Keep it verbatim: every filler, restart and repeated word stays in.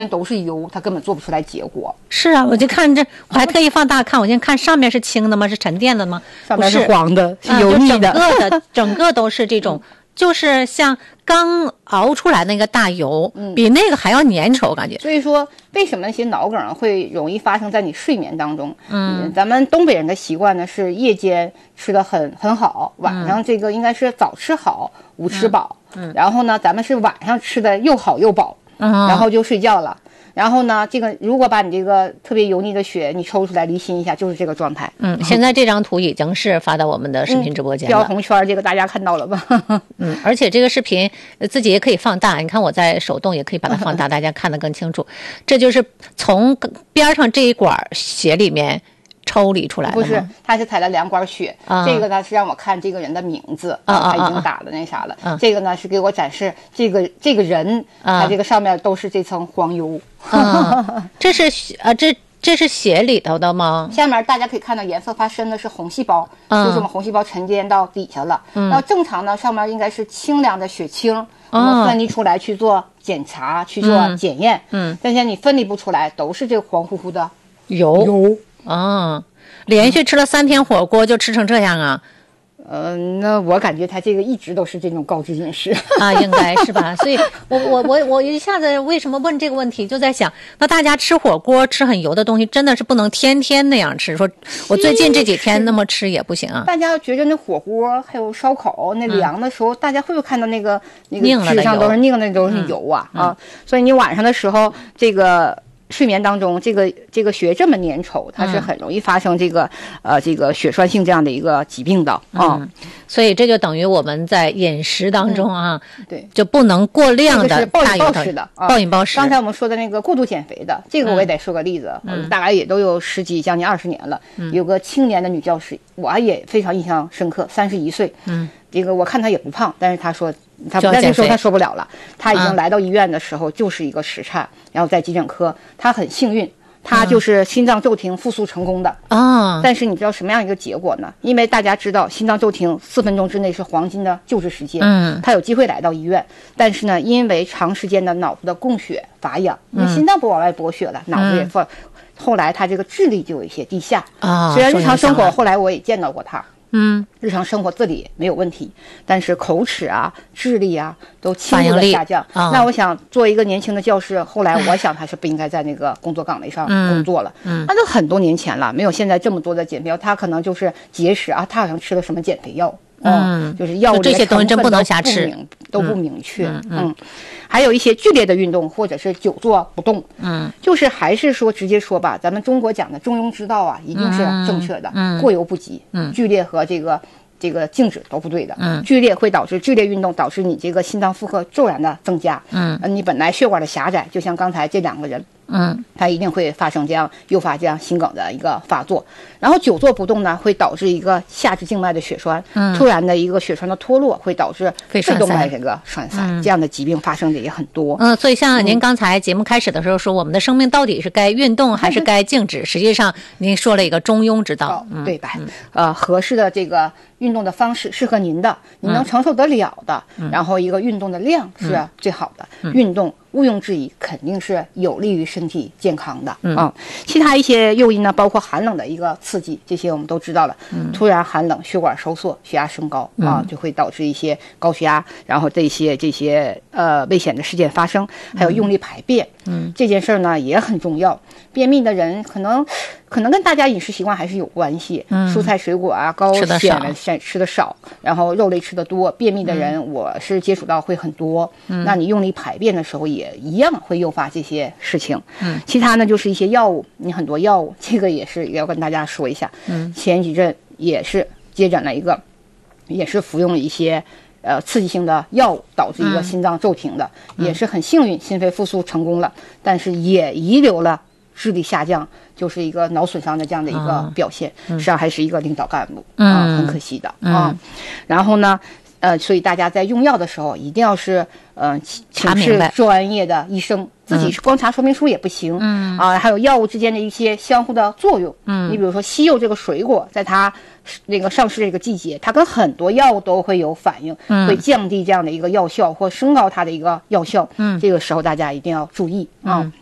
都是油，它根本做不出来结果。 是啊，我就看这，我还特意放大看，我先看上面是清的吗？是沉淀的吗？ 上面是黄的，是油腻的， 啊、整个的整个都是这种。就是像刚熬出来那个大油，嗯、比那个还要粘稠，感觉。 所以说，为什么那些脑梗会容易发生在你睡眠当中？ 嗯， 咱们东北人的习惯呢是夜间吃的很很好，晚上这个应该是早吃好，午吃饱。嗯，然后呢，咱们是晚上吃的又好又饱，嗯，然后就睡觉了。然后呢，这个如果把你这个特别油腻的血你抽出来离心一下，就是这个状态。 嗯，现在这张图已经是发到我们的视频直播间了， 标红圈，这个大家看到了吧？ 嗯，而且这个视频自己也可以放大，你看我在手动也可以把它放大，大家看得更清楚。这就是从边上这一管血里面抽离出来的。 不是，他是采了两管血、啊、这个呢是让我看这个人的名字，啊，他已经打的那啥了、啊、这个呢是给我展示这个这个人、啊、他这个上面都是这层黄油。 啊、这是啊这这是血里头的吗？ 下面大家可以看到颜色发深的是红细胞、嗯、就是我们红细胞沉淀到底下了。嗯，那正常呢上面应该是清凉的血清，我们分离出来去做检查、嗯、去做检验。嗯，但是你分离不出来，都是这个黄乎乎的油油。 啊，连续吃了三天火锅就吃成这样啊？ 呃，那我感觉他这个一直都是这种高脂饮食啊，应该是吧？所以我我我我一下子为什么问这个问题，就在想，那大家吃火锅吃很油的东西，真的是不能天天那样吃。说我最近这几天那么吃也不行啊。 大家觉得那火锅还有烧烤那凉的时候，嗯、大家会不会看到那个那个纸上都是拧的都是油啊、嗯、啊？所以你晚上的时候这个。睡眠当中，这个这个血这么粘稠，它是很容易发生这个、嗯、呃这个血栓性这样的一个疾病的啊、 嗯。所以这就等于我们在饮食当中啊， 嗯、对， 就不能过量的大油暴饮暴食的啊， 暴饮暴食。 刚才我们说的那个过度减肥的，这个我也得说个例子，嗯、大概也都有十几将近二十年了、嗯。有个青年的女教师，我也非常印象深刻，三十一岁，嗯，这个我看她也不胖，但是她说。他不在这时候他受不了了，他已经来到医院的时候就是一个时差、嗯、然后在急诊科，他很幸运，他就是心脏骤停复苏成功的啊、嗯。但是你知道什么样一个结果呢？因为大家知道心脏骤停四分钟之内是黄金的救治时间，嗯，他有机会来到医院，但是呢，因为长时间的脑部的供血乏氧，因为心脏不往外拨血了，嗯、脑子也放、嗯，后来他这个智力就有一些低下啊。虽然日常生活后来我也见到过他。嗯，日常生活自理没有问题，但是口齿啊、智力啊都轻度的下降、哦。那我想作为一个年轻的教师，后来我想他是不应该在那个工作岗位上工作了。嗯，那都很多年前了，没有现在这么多的减肥，他可能就是节食啊，他好像吃了什么减肥药。嗯，就是药物这些东西真不能瞎吃， 都不明确。嗯 嗯, 嗯，还有一些剧烈的运动或者是久坐不动。嗯，就是还是说直接说吧，咱们中国讲的中庸之道啊，一定是正确的。嗯，过犹不及。嗯，剧烈和这个这个静止都不对的。嗯，剧烈会导致剧烈运动导致你这个心脏负荷骤然的增加。嗯，呃、你本来血管的狭窄，就像刚才这两个人。嗯，它一定会发生这样诱发这样心梗的一个发作，然后久坐不动呢，会导致一个下肢静脉的血栓，嗯，突然的一个血栓的脱落，会导致肺动脉这个栓塞、嗯，这样的疾病发生的也很多。 嗯，所以像您刚才节目开始的时候说，嗯、我们的生命到底是该运动还是该静止？实际上您说了一个中庸之道， 嗯、对吧？嗯、呃，合适的这个运动的方式适合您的，你能承受得了的，嗯、然后一个运动的量是最好的，嗯、运动。毋庸置疑，肯定是有利于身体健康的。嗯，啊、其他一些诱因呢，包括寒冷的一个刺激，这些我们都知道了。嗯，突然寒冷，血管收缩，血压升高啊、嗯，就会导致一些高血压，然后这些这些呃危险的事件发生。还有用力排便，嗯，这件事呢也很重要。便秘的人可能可能跟大家饮食习惯还是有关系。嗯，蔬菜水果啊，高纤维吃吃的少，然后肉类吃的多。便秘的人，嗯、我是接触到会很多。嗯，那你用力排便的时候也。也一样会诱发这些事情。嗯，其他呢就是一些药物，你很多药物，这个也是也要跟大家说一下。嗯，前几阵也是接诊了一个，也是服用了一些呃刺激性的药物，导致一个心脏骤停的，嗯、也是很幸运，心肺复苏成功了，但是也遗留了智力下降，就是一个脑损伤的这样的一个表现，实际上还是一个领导干部啊、嗯呃，很可惜的啊。然后呢？呃，所以大家在用药的时候，一定要是呃请示专业的医生，自己是光查说明书也不行。嗯啊，还有药物之间的一些相互的作用。嗯，你比如说西柚这个水果，在它那个上市这个季节，它跟很多药物都会有反应，嗯、会降低这样的一个药效或升高它的一个药效。嗯，这个时候大家一定要注意啊。嗯